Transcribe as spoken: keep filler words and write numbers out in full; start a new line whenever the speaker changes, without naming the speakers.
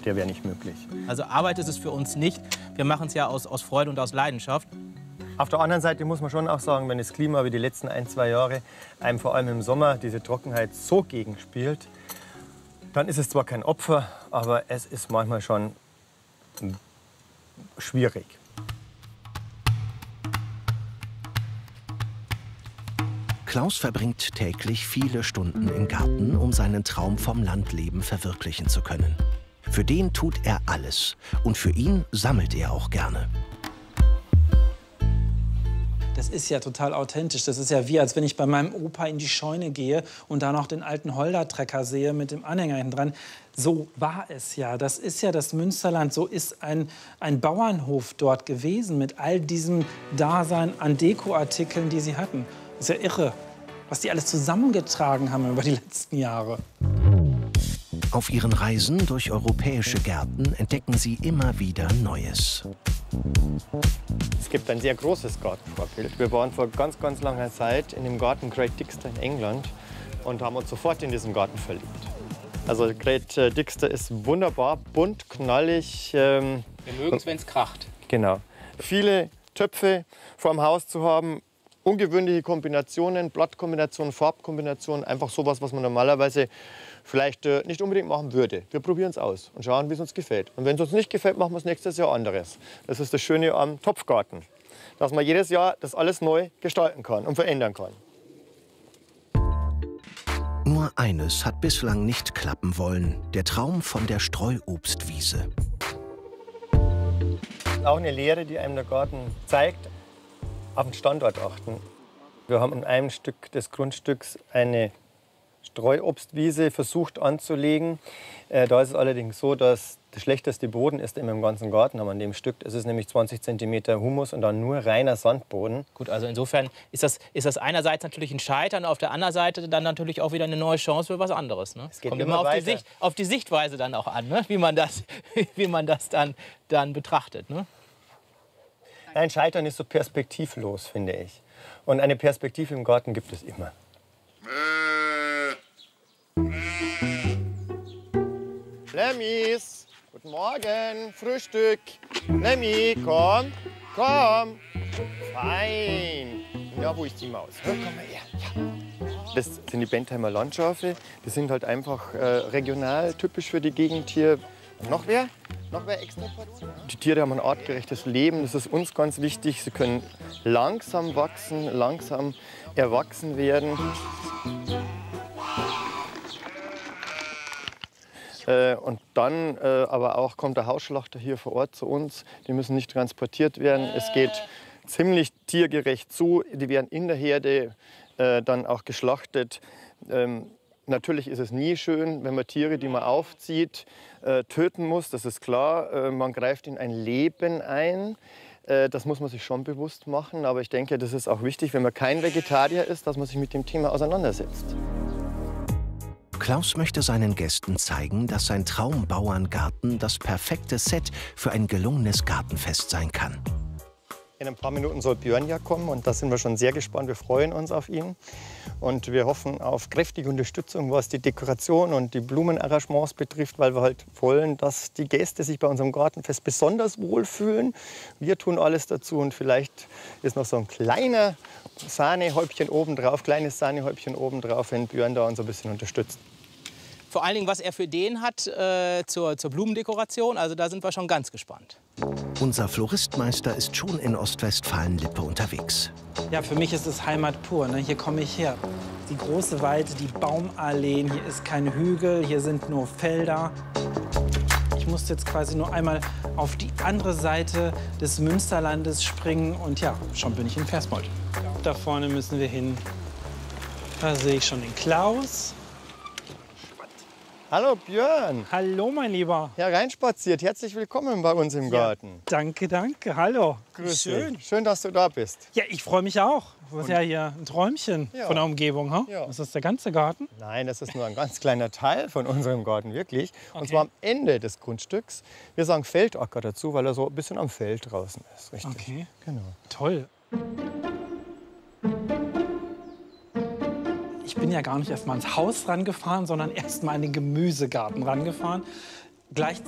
der wäre nicht möglich.
Also Arbeit ist es für uns nicht. Wir machen es ja aus, aus Freude und aus Leidenschaft.
Auf der anderen Seite muss man schon auch sagen, wenn das Klima wie die letzten ein, zwei Jahre einem vor allem im Sommer diese Trockenheit so gegenspielt, dann ist es zwar kein Opfer, aber es ist manchmal schon schwierig.
Klaus verbringt täglich viele Stunden im Garten, um seinen Traum vom Landleben verwirklichen zu können. Für den tut er alles und für ihn sammelt er auch gerne.
Das ist ja total authentisch. Das ist ja wie, als wenn ich bei meinem Opa in die Scheune gehe und da noch den alten Holder-Trecker sehe mit dem Anhänger hinten dran. So war es ja. Das ist ja das Münsterland. So ist ein, ein Bauernhof dort gewesen mit all diesem Dasein an Dekoartikeln, die sie hatten. Das ist ja irre, was die alles zusammengetragen haben über die letzten Jahre.
Auf ihren Reisen durch europäische Gärten entdecken sie immer wieder Neues.
Es gibt ein sehr großes Gartenvorbild. Wir waren vor ganz, ganz langer Zeit in dem Garten Great Dixter in England und haben uns sofort in diesen Garten verliebt. Also Great Dixter ist wunderbar, bunt, knallig. Ähm,
Wir mögen es, wenn es kracht.
Genau. Viele Töpfe vorm Haus zu haben, ungewöhnliche Kombinationen, Blattkombinationen, Farbkombinationen, einfach sowas, was man normalerweise vielleicht äh, nicht unbedingt machen würde. Wir probieren es aus und schauen, wie es uns gefällt. Und wenn es uns nicht gefällt, machen wir es nächstes Jahr anderes. Das ist das Schöne am Topfgarten, dass man jedes Jahr das alles neu gestalten kann und verändern kann.
Nur eines hat bislang nicht klappen wollen: der Traum von der Streuobstwiese.
Auch eine Lehre, die einem der Garten zeigt: auf den Standort achten. Wir haben in einem Stück des Grundstücks eine Streuobstwiese versucht anzulegen. Äh, da ist es allerdings so, dass der schlechteste Boden ist immer im ganzen Garten haben an dem Stück. Es ist nämlich zwanzig Zentimeter Humus und dann nur reiner Sandboden.
Gut, also insofern ist das, ist das einerseits natürlich ein Scheitern, auf der anderen Seite dann natürlich auch wieder eine neue Chance für was anderes. Ne?
Es geht
Kommt
immer
immer auf die,
weiter.
Sicht, auf die Sichtweise dann auch an, ne? wie man das, wie man das dann, dann betrachtet. Ne?
Ein Scheitern ist so perspektivlos, finde ich. Und eine Perspektive im Garten gibt es immer. Lemmis, guten Morgen, Frühstück. Lemmi, komm, komm. Fein. Ja, wo ist die Maus? Ja, komm mal her. Ja. Das sind die Bentheimer Landschafe. Die sind halt einfach äh, regional typisch für die Gegend hier. Und noch wer? Noch wer extra Portion? Die Tiere haben ein artgerechtes Leben. Das ist uns ganz wichtig. Sie können langsam wachsen, langsam erwachsen werden. Äh, und dann äh, aber auch kommt der Hausschlachter hier vor Ort zu uns. Die müssen nicht transportiert werden. Es geht ziemlich tiergerecht zu. Die werden in der Herde äh, dann auch geschlachtet. Ähm, natürlich ist es nie schön, wenn man Tiere, die man aufzieht, äh, töten muss. Das ist klar. Äh, man greift in ein Leben ein. Äh, das muss man sich schon bewusst machen. Aber ich denke, das ist auch wichtig, wenn man kein Vegetarier ist, dass man sich mit dem Thema auseinandersetzt.
Klaus möchte seinen Gästen zeigen, dass sein Traumbauerngarten das perfekte Set für ein gelungenes Gartenfest sein kann.
In ein paar Minuten soll Björn ja kommen und da sind wir schon sehr gespannt. Wir freuen uns auf ihn und wir hoffen auf kräftige Unterstützung, was die Dekoration und die Blumenarrangements betrifft, weil wir halt wollen, dass die Gäste sich bei unserem Gartenfest besonders wohlfühlen. Wir tun alles dazu und vielleicht ist noch so ein kleiner Sahnehäubchen obendrauf, kleines Sahnehäubchen obendrauf, wenn Björn da uns ein bisschen unterstützt.
Vor allen Dingen, was er für den hat äh, zur, zur Blumendekoration. Also da sind wir schon ganz gespannt.
Unser Floristmeister ist schon in Ostwestfalen-Lippe unterwegs.
Ja, für mich ist es Heimat pur. Ne? Hier komme ich her. Die große Weite, die Baumalleen, hier ist kein Hügel, hier sind nur Felder. Ich musste jetzt quasi nur einmal auf die andere Seite des Münsterlandes springen und ja, schon bin ich in Versmold. Da vorne müssen wir hin. Da sehe ich schon den Klaus.
Hallo Björn.
Hallo, mein Lieber.
Ja, reinspaziert. Herzlich willkommen bei uns im Garten.
Ja, danke, danke. Hallo.
Grüß
Schön.
dich. Schön, dass du da bist.
Ja, ich freue mich auch. Das ist ja hier ein Träumchen
Ja.
von der Umgebung. Ha?
Ja.
Ist das der ganze Garten?
Nein, das ist nur ein ganz kleiner Teil von unserem Garten, wirklich. Und
Okay.
zwar am Ende des Grundstücks. Wir sagen Feldacker dazu, weil er so ein bisschen am Feld draußen ist. Richtig.
Okay.
Genau.
Toll. Ich bin ja gar nicht erst mal ins Haus rangefahren, sondern erst mal in den Gemüsegarten rangefahren. Gleich